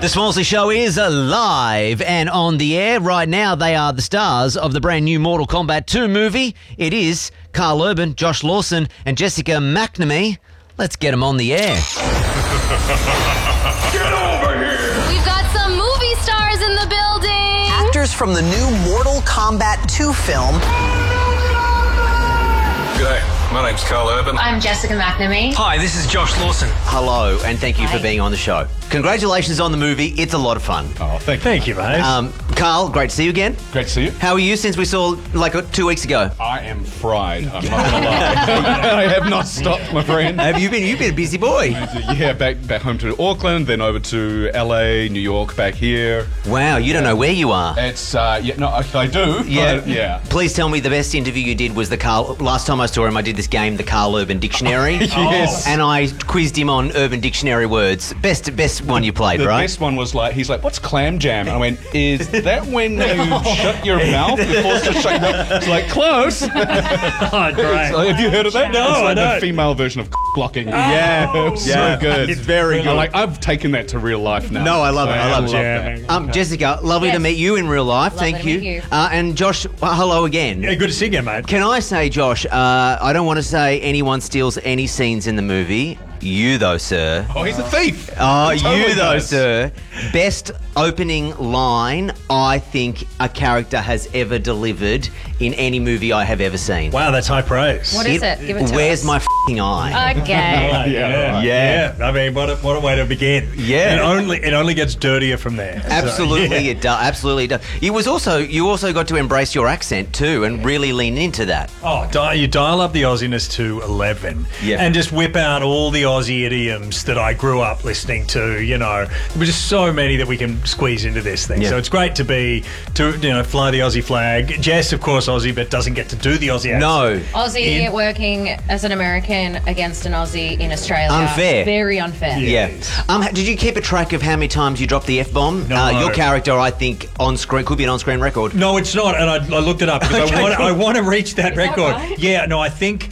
The Smallsy Show is alive and on the air. Right now, they are the stars of the brand new Mortal Kombat 2 movie. It is Carl Urban, Josh Lawson, and Jessica McNamee. Let's get them on the air. Get over here! We've got some movie stars in the building. Actors from the new Mortal Kombat 2 film. G'day, my name's Carl Urban. I'm Jessica McNamee. Hi, this is Josh Lawson. Hello, and thank you for being on the show. Congratulations on the movie. It's a lot of fun. Oh, Thank you, mate. Carl, great to see you again. Great to see you. How are you since we saw like 2 weeks ago? I am fried, I'm not gonna lie. I have not stopped, my friend. Have you been? You've been a busy boy. Yeah, back home to Auckland, then over to LA, New York, back here. Wow, you don't know where you are. It's, I do. Yeah. But, yeah. Please tell me the best interview you did was the Carl. Last time I saw him, I did this game, the Carl Urban Dictionary. Yes. And I quizzed him on Urban Dictionary words. Best one you played, The right? best one was like, he's like, what's clam jam? And I went, is that when you shut your mouth? You're forced to shut your mouth. It's like, close. Oh, great. Have you heard of that? No, it's like I don't. the female version of blocking. Yeah, it was so good. It's very good. I'm like, I've taken that to real life now. No, I love it. I love it. Jamming. Jessica, lovely to Yes. meet you in real life. Lovely Thank to you. meet you. And Josh, hello again. Yeah, good to see you again, mate. Can I say, Josh, I don't want to say anyone steals any scenes in the movie. You, though, sir. Oh, he's a thief. Oh, He totally you, though, does. sir. Best opening line I think a character has ever delivered in any movie I have ever seen. Wow, that's high praise. What is it? Give it to Where's us. my f***ing eye? Okay. Yeah. I mean, what a way to begin. Yeah. It only gets dirtier from there. Absolutely, So, yeah. it does. Absolutely, it does. You also got to embrace your accent too, and really lean into that. Oh, you dial up the Aussiness to 11 Yeah. and just whip out all the Aussie idioms that I grew up listening to, you know. There's just so many that we can squeeze into this thing. Yeah. So it's great to fly the Aussie flag. Jess, of course, Aussie, but doesn't get to do the Aussie accent. No, Aussie working as an American against an Aussie in Australia. Unfair. Very unfair. yeah. Yes. Did you keep a track of how many times you dropped the f-bomb? No. Your character, I think, on screen could be an on-screen record. No, it's not, and I looked it up because Okay, cool. I want to reach that that record. right? Yeah, no, I think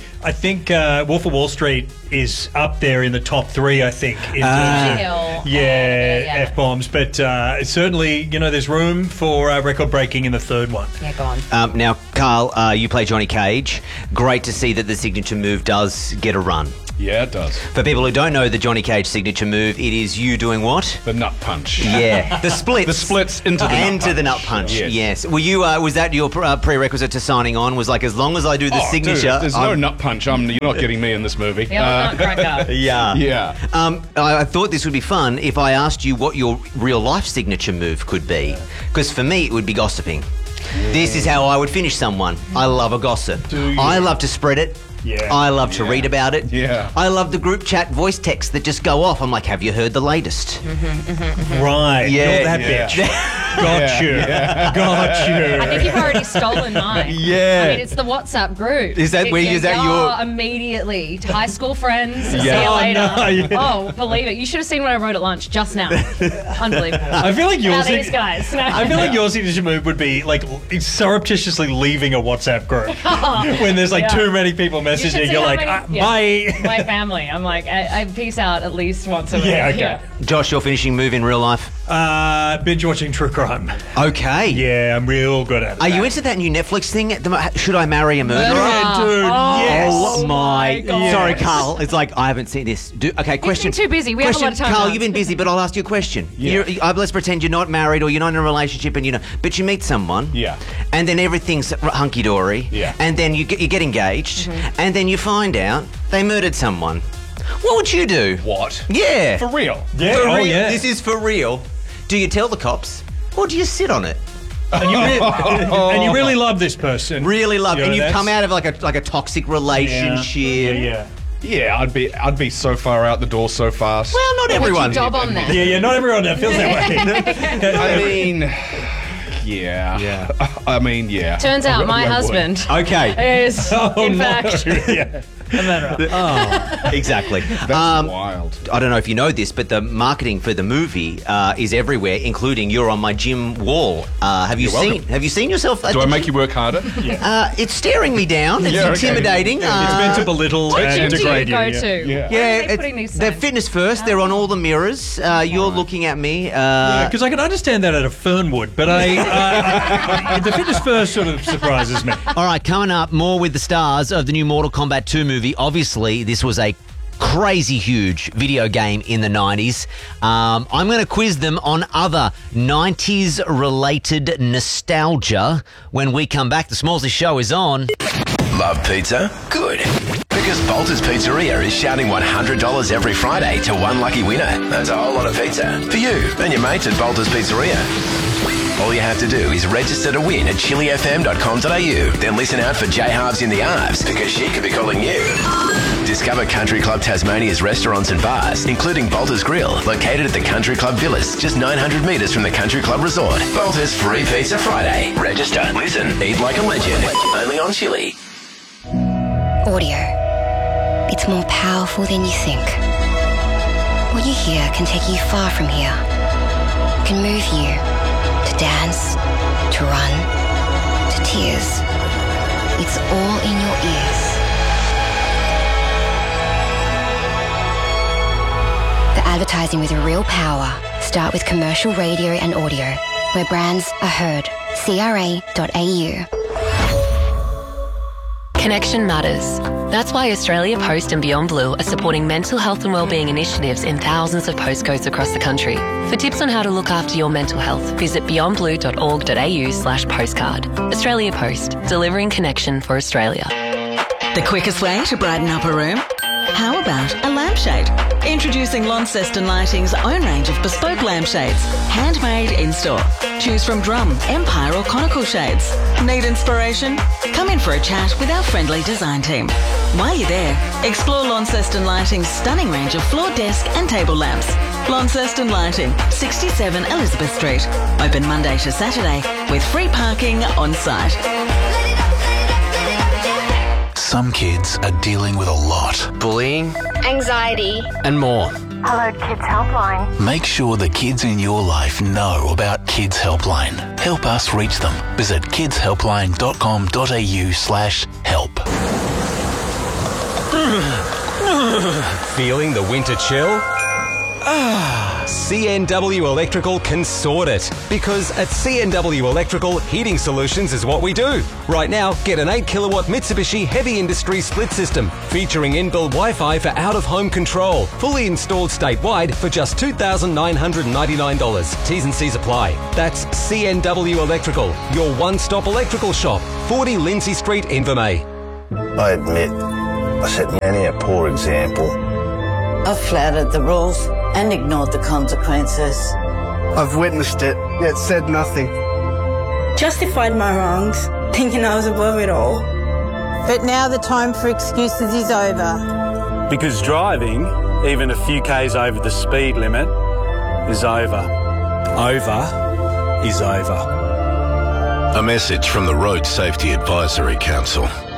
Wolf of Wall Street is up there in the top 3. I think. In terms of- Hill. yeah, F-bombs, but certainly, there's room for record breaking in the third one. Yeah, go on. Now, Carl, you play Johnny Cage. Great to see that the signature move does get a run. Yeah, it does. For people who don't know the Johnny Cage signature move, it is you doing what? The nut punch. Yeah, the splits. The splits into the nut into punch. the nut punch. Yes. Yes. Were you? Was that your prerequisite to signing on? Was like, as long as I do the Oh, signature, dude, there's no I'm- nut punch. You're not getting me in this movie. Yeah, nutcracker. Yeah. Yeah. I thought this would be fun if I asked you what your real life signature move could be. Because for me, it would be gossiping. This is how I would finish someone. I love a gossip. Do you? I love to spread it. Yeah. I love to Yeah. read about it. Yeah. I love the group chat voice texts that just go off. I'm like, have you heard the latest? Right. Yeah, You're that yeah. bitch. Got you. Got you. I think you've already stolen mine. Yeah. I mean, it's the WhatsApp group. Is that where- is that your- Immediately. High school friends. See Yeah. you Oh, later. no, yeah. Oh, believe it. You should have seen what I wrote at lunch just now. Unbelievable. I feel like Now yours. these guys. I feel like your signature move would be like surreptitiously leaving a WhatsApp group when there's like Yeah. too many people You should messaging. see You're how like, many- bye. My family. I'm like, I peace out at least once a week. Yeah, okay. Josh, your finishing move in real life? Binge watching true crime. Okay. Yeah, I'm real good at it. Are you into that new Netflix thing? Should I Marry a Murderer? Yeah, dude. Oh, Yes. Oh my God. Sorry, Carl. It's like I haven't seen this. Okay, question. too busy. We have a lot of time Carl, now. you've been busy, but I'll ask you a question. Yeah. Let's pretend you're not married or you're not in a relationship, and but you meet someone. Yeah. And then everything's hunky dory. Yeah. And then you get engaged, and then you find out they murdered someone. What would you do? What? Yeah. For real? Yeah. For Oh, real. yeah. This is for real. Do you tell the cops, or do you sit on it? And you really love this person. Really love, You know, and you've that's- come out of like a toxic relationship. Yeah. Yeah, I'd be so far out the door so fast. Well, not everyone. What's your job on that? Yeah, not everyone feels that way. I mean, yeah. Yeah. I mean, yeah. Turns out my I would. husband Okay. is, Oh, in no. fact, Yeah. Exactly. That's wild. I don't know if you know this, but the marketing for the movie is everywhere, including you're on my gym wall. Have you welcome. seen yourself? At Do the I make gym? you work harder? It's staring me down. It's Yeah, okay. intimidating. It's meant to belittle and Do you degrade go you. to? Yeah. Where are they putting these they're signs? fitness first. They're on all the mirrors. You're looking at me. Because I can understand that at a Fernwood, but the fitness first sort of surprises me. All right, coming up, more with the stars of the new Mortal Kombat 2 movie. Obviously, this was a crazy huge video game in the 90s. I'm going to quiz them on other 90s related nostalgia when we come back. The Smallsy Show is on. Love pizza? Good. Because Bolter's Pizzeria is shouting $100 every Friday to one lucky winner. That's a whole lot of pizza for you and your mates at Bolter's Pizzeria. All you have to do is register to win at chilifm.com.au. Then listen out for J Halves in the Arves because she could be calling you. Discover Country Club Tasmania's restaurants and bars, including Bolter's Grill, located at the Country Club Villas, just 900 metres from the Country Club Resort. Bolter's Free Pizza Friday. Register, listen, eat like a legend. Only on Chili. Audio. It's more powerful than you think. What you hear can take you far from here. Can move you to dance, to run, to tears. It's all in your ears. The advertising with real power. Start with commercial radio and audio, where brands are heard. CRA.au. Connection matters. That's why Australia Post and Beyond Blue are supporting mental health and wellbeing initiatives in thousands of postcodes across the country. For tips on how to look after your mental health, visit beyondblue.org.au/postcard. Australia Post, delivering connection for Australia. The quickest way to brighten up a room? How about a lampshade? Introducing Launceston Lighting's own range of bespoke lampshades, handmade in-store. Choose from drum, empire or conical shades. Need inspiration? Come in for a chat with our friendly design team. While you're there, explore Launceston Lighting's stunning range of floor desk and table lamps. Launceston Lighting, 67 Elizabeth Street. Open Monday to Saturday with free parking on site. Some kids are dealing with a lot. Bullying, anxiety, And more. Hello Kids Helpline. Make sure the kids in your life know about Kids Helpline. Help us reach them. Visit kidshelpline.com.au/help. Feeling the winter chill? CNW Electrical can sort it. Because at CNW Electrical, heating solutions is what we do. Right now, get an 8 kilowatt Mitsubishi Heavy Industry split system featuring inbuilt Wi-Fi for out-of-home control. Fully installed statewide for just $2,999. T's and C's apply. That's CNW Electrical, your one-stop electrical shop. 40 Lindsay Street, Invermay. I admit, I set many a poor example. I've flouted the rules and ignored the consequences. I've witnessed it, yet said nothing. Justified my wrongs, thinking I was above it all. But now the time for excuses is over. Because driving, even a few k's over the speed limit, is over. Over is over. A message from the Road Safety Advisory Council.